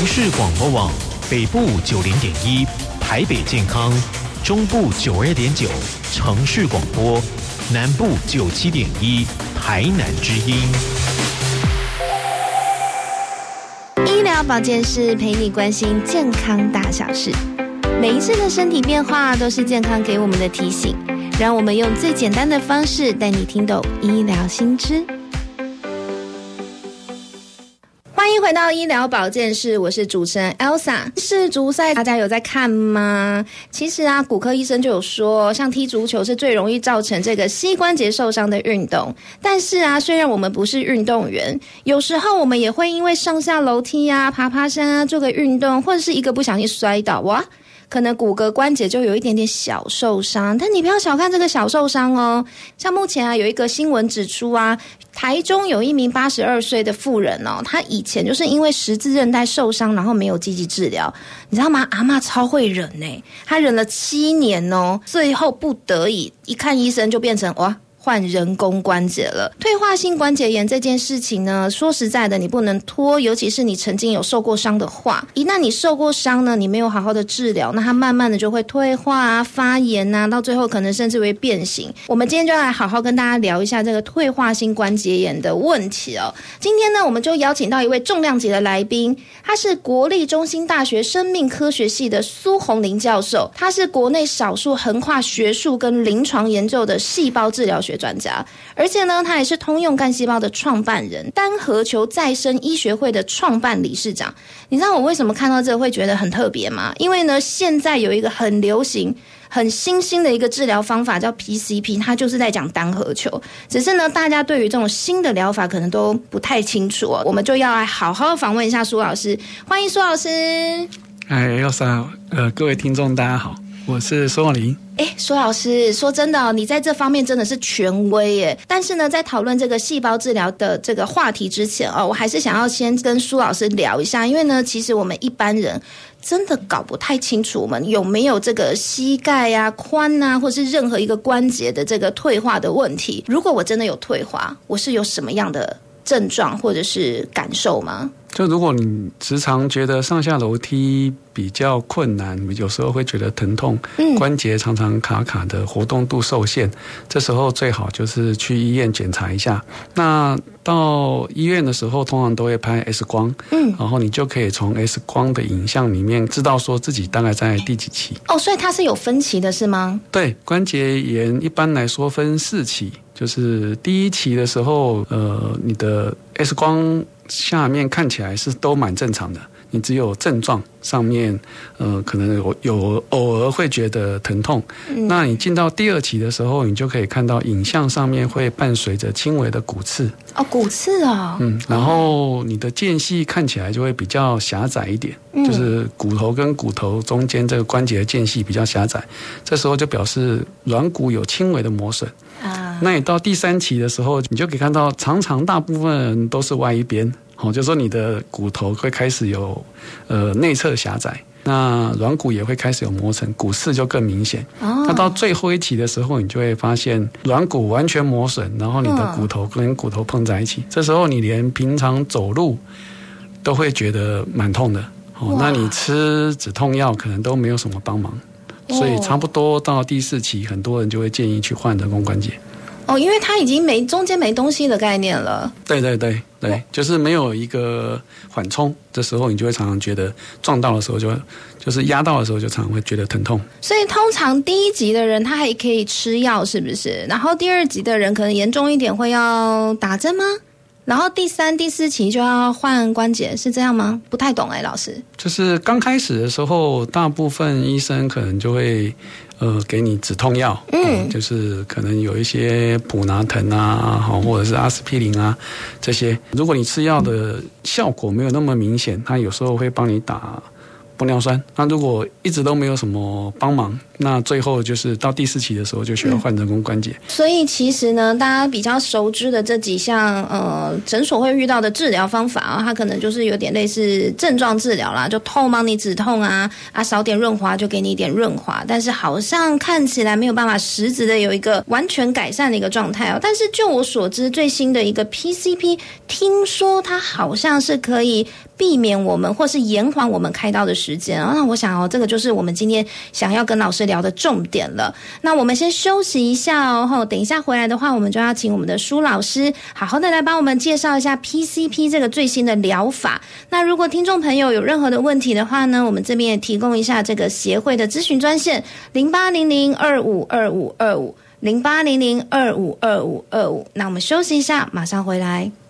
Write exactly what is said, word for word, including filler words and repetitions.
城市广播网北部九零点一，台北健康，中部九二点九，城市广播，南部九七点一，台南之音。 医疗保健室陪你关心健康大小事，每一次的身体变化都是健康给我们的提醒，让我们用最简单的方式带你听懂医疗新知。欢迎回到医疗保健室，我是主持人 Elsa。世足赛大家有在看吗？其实啊，骨科医生就有说，像踢足球是最容易造成这个膝关节受伤的运动。但是啊，虽然我们不是运动员，有时候我们也会因为上下楼梯啊、爬爬山啊做个运动，或者是一个不小心摔倒，哇，可能骨骼关节就有一点点小受伤。但你不要小看这个小受伤哦。像目前啊，有一个新闻指出啊，台中有一名八十二岁的妇人哦，她以前就是因为十字韧带受伤，然后没有积极治疗，你知道吗？阿嬷超会忍耶，她忍了七年哦，最后不得已一看医生就变成哇，换人工关节了。退化性关节炎这件事情呢，说实在的，你不能拖，尤其是你曾经有受过伤的话，一旦你受过伤呢，你没有好好的治疗，那它慢慢的就会退化啊、发炎啊，到最后可能甚至会变形。我们今天就来好好跟大家聊一下这个退化性关节炎的问题哦。今天呢，我们就邀请到一位重量级的来宾，他是国立中兴大学生命科学系的苏宏林教授，他是国内少数横跨学术跟临床研究的细胞治疗学专家，而且呢，他也是通用干细胞的创办人，单核球再生医学会的创办理事长。你知道我为什么看到这个会觉得很特别吗？因为呢，现在有一个很流行很新兴的一个治疗方法叫 P C P， 它就是在讲单核球，只是呢，大家对于这种新的疗法可能都不太清楚哦。我们就要来好好访问一下苏老师，欢迎苏老师。 哎，Elsa，呃，各位听众大家好，我是苏宏林。 哎，苏老师，说真的哦，你在这方面真的是权威耶。但是呢，在讨论这个细胞治疗的这个话题之前哦，我还是想要先跟苏老师聊一下，因为呢，其实我们一般人真的搞不太清楚我们有没有这个膝盖啊、髋啊，或是任何一个关节的这个退化的问题。如果我真的有退化，我是有什么样的症状或者是感受吗？ 就如果你时常觉得上下楼梯比较困难，有时候会觉得疼痛，嗯、关节常常卡卡的，活动度受限，这时候最好就是去医院检查一下。那到医院的时候，通常都会拍 X 光，嗯，然后你就可以从 X 光的影像里面知道说自己大概在第几期。 哦，所以它是有分期的是吗？ 对，关节炎一般来说分四期，就是第一期的时候，呃，你的 X 光下面看起来是都蛮正常的，你只有症状上面，呃，可能有有偶尔会觉得疼痛。嗯、那你进到第二期的时候，你就可以看到影像上面会伴随着轻微的骨刺。 哦，骨刺哦。 嗯，然后你的间隙看起来就会比较狭窄一点，嗯、就是骨头跟骨头中间这个关节的间隙比较狭窄，这时候就表示软骨有轻微的磨损。啊，那你到第三期的时候，你就可以看到常常大部分人都是歪一边，哦，就是说你的骨头会开始有呃内侧狭窄，那软骨也会开始有磨损，骨刺就更明显。哦，那到最后一期的时候，你就会发现软骨完全磨损，然后你的骨头跟骨头碰在一起，嗯、这时候你连平常走路都会觉得蛮痛的。哦，那你吃止痛药可能都没有什么帮忙。所以差不多到第四期，很多人就会建议去换人工关节。 哦，因为它已经没中间没东西的概念了。 对对对对，就是没有一个缓冲，这时候你就会常常觉得撞到的时候就就是压到的时候就常常会觉得疼痛。 所以通常第一级的人他还可以吃药，是不是？然后第二级的人可能严重一点会要打针吗？然后第三、第四期就要换关节，是这样吗？不太懂哎、欸，老师。就是刚开始的时候，大部分医生可能就会呃给你止痛药，嗯、呃，就是可能有一些普拿疼啊，或者是阿司匹林啊这些。如果你吃药的效果没有那么明显，他有时候会帮你打玻尿酸。那如果一直都没有什么帮忙，那最后就是到第四期的时候就需要换人工关节。嗯、 所以其实呢，大家比较熟知的这几项呃诊所会遇到的治疗方法啊，它可能就是有点类似症状治疗啦，就痛帮你止痛啊，啊少点润滑就给你一点润滑，但是好像看起来没有办法实质的有一个完全改善的一个状态哦。但是就我所知，最新的一个 P C P， 听说它好像是可以避免我们或是延缓我们开刀的时间。那我想哦，这个就是我们今天想要跟老师聊的重点了。那我们先休息一下哦，等一下回来的话，我们就要请我们的舒老师好好的来帮我们介绍一下 P C P 这个最新的疗法。那如果听众朋友有任何的问题的话呢，我们这边也提供一下这个协会的咨询专线零八零零二五二五二五零八零零二五二五二五。那我们休息一下，马上回来。